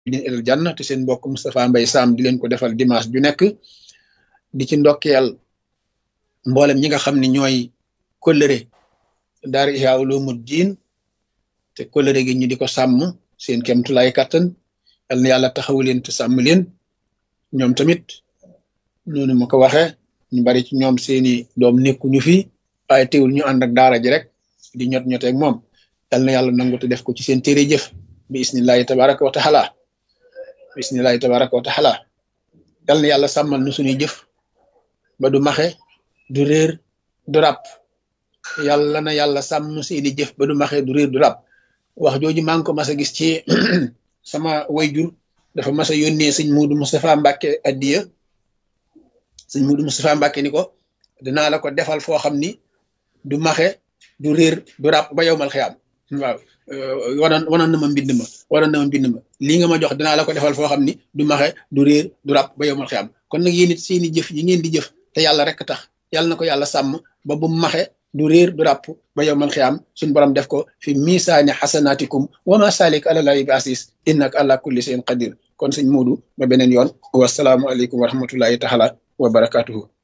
ilal janna te seen mbokk Moustapha Mbaye Sam di leen ko defal dimanche ju nekk di ci ndokkeel mboolem ñi nga xam ne ñooy kóllëre daara Ihya Ulumuddin te kóllëre gi ñu di ko sàmm seen kemtulaay kattan yal na yàlla taxawu leen te sàmm leen ñoom tamit noonu ma ko waxee ñu bari ci ñoom seeni doom nekkuñu fi waaye teewul ñu ànd ak daara ji rek di ñoteeg moom yal na yàlla nangu te def ko ci seen téere jëf bi isnillahi tabaraka wa taala bismillahi tabaraka wa taala yal na yàlla sàmmal nu suñuy jëf ba du maxe du réer du ràpp yàlla na yàlla sàmm seeni jëf ba du maxe du réer du ràpp wax jooju maa ngi ko mas a gis ci sama wayjur dafa mas a yónnee sëñ Muudu Moustapha Mbàkke addiya sëñ Muudu Moustapha Mbàkke ni ko dinaa la ko defal foo xam ni du maxe du réer du ràpp ba yowmal xiyaam waaw wanoon na ma mbind ma lii nga ma jox dinaa la ko defal foo xam ni du maxe du réer du ràpp ba yowmal xiyaam kon nag yéen it seeni jëf yi ngeen di jëf te yàlla rek tax yàlla na ko yàlla sàmm ba bu maxe du réer du ràpp ba yowmal xiyaam suñu borom def ko fi misaani xasanaatikum wa ma salik ala lahi bi asis innaka ala kulli shay'in qadir kon sëñ Muudu ba beneen yoon wasalaamu aleykum wa rahmatullahi taala wa barakatuhu